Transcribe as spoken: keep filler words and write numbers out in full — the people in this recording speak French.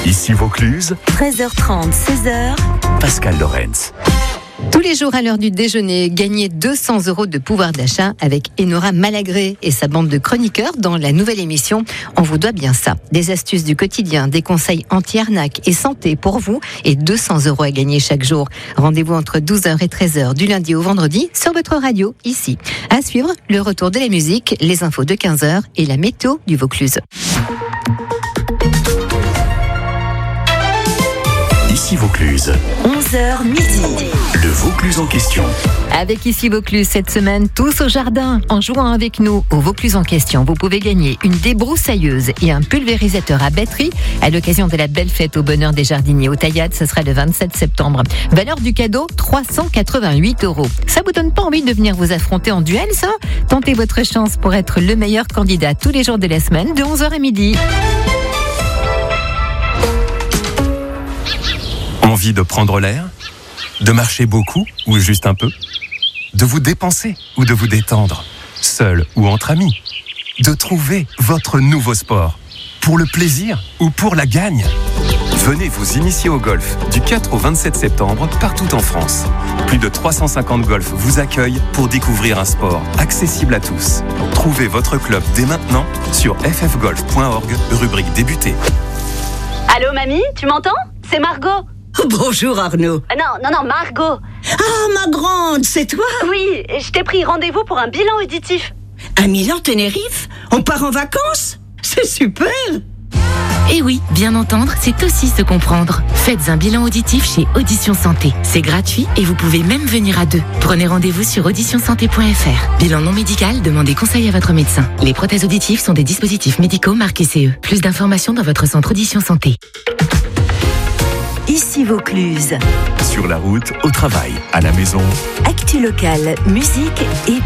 Ici Vaucluse, treize heures trente, seize heures. Pascal Lorenz. Tous les jours à l'heure du déjeuner, gagnez deux cents euros de pouvoir d'achat avec Enora Malagré et sa bande de chroniqueurs dans la nouvelle émission On vous doit bien ça. Des astuces du quotidien, des conseils anti-arnaque et santé pour vous et deux cents euros à gagner chaque jour. Rendez-vous entre douze heures et treize heures du lundi au vendredi sur votre radio ici. À suivre, le retour de la musique, les infos de quinze heures et la météo du Vaucluse. Ici Vaucluse, onze heures midi. le Vaucluse en question. Avec Ici Vaucluse cette semaine, tous au jardin. En jouant avec nous au Vaucluse en question, vous pouvez gagner une débroussailleuse et un pulvérisateur à batterie à l'occasion de la belle fête au bonheur des jardiniers au Taillade. Ce sera le vingt-sept septembre. Valeur du cadeau, trois cent quatre-vingt-huit euros. Ça vous donne pas envie de venir vous affronter en duel, ça? Tentez votre chance pour être le meilleur candidat tous les jours de la semaine de onze heures à midi. Envie de prendre l'air? De marcher beaucoup ou juste un peu? De vous dépenser ou de vous détendre? Seul ou entre amis? De trouver votre nouveau sport? Pour le plaisir ou pour la gagne? Venez vous initier au golf du quatre au vingt-sept septembre partout en France. Plus de trois cent cinquante golfs vous accueillent pour découvrir un sport accessible à tous. Trouvez votre club dès maintenant sur f f golf point org, rubrique débuter. Allô mamie, tu m'entends? C'est Margot. Bonjour Arnaud. Euh, non, non, non, Margot. Ah, ma grande, c'est toi? Oui, je t'ai pris rendez-vous pour un bilan auditif. À Milan Tenerife? On part en vacances? C'est super. Et oui, bien entendre, c'est aussi se comprendre. Faites un bilan auditif chez Audition Santé. C'est gratuit et vous pouvez même venir à deux. Prenez rendez-vous sur audition santé point f r. Bilan non médical, demandez conseil à votre médecin. Les prothèses auditives sont des dispositifs médicaux marqués C E. Plus d'informations dans votre centre Audition Santé. Ici Vaucluse. Sur la route, au travail, à la maison. Actu locale, musique et